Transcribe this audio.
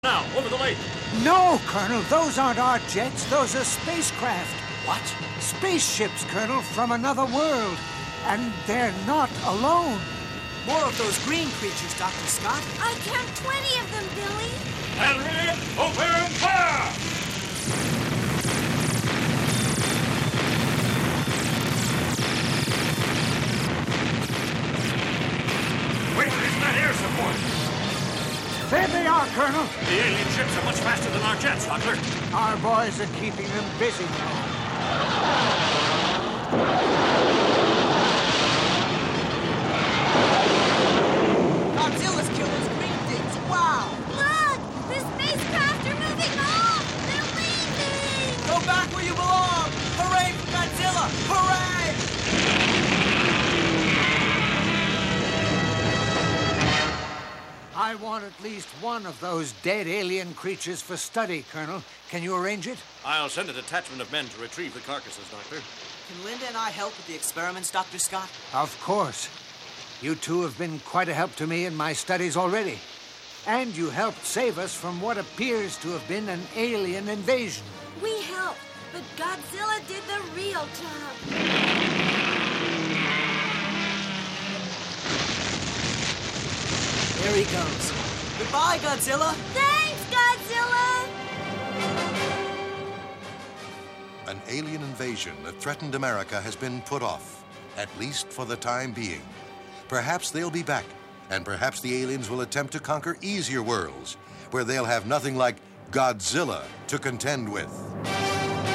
Now, over the lake. No, Colonel, those aren't our jets. Those are spacecraft. What? Spaceships, Colonel, from another world. And they're not alone. More of those green creatures, Dr. Scott. I count 20 of them, Billy. Henry, open fire! Wait, isn't that air support? There they are, Colonel. The alien ships are much faster than our jets, Doctor. Our boys are keeping them busy now. Godzilla's killing green things. Wow! Look! The spacecraft are moving off! They're leaving! Go back where you belong! Hooray for Godzilla! Hooray! I want at least one of those dead alien creatures for study, Colonel. Can you arrange it? I'll send a detachment of men to retrieve the carcasses, Doctor. Can Linda and I help with the experiments, Dr. Scott? Of course. You two have been quite a help to me in my studies already. And you helped save us from what appears to have been an alien invasion. We helped, but Godzilla did the real job. There he goes. Goodbye, Godzilla! Thanks, Godzilla! An alien invasion that threatened America has been put off, at least for the time being. Perhaps they'll be back, and perhaps the aliens will attempt to conquer easier worlds, where they'll have nothing like Godzilla to contend with.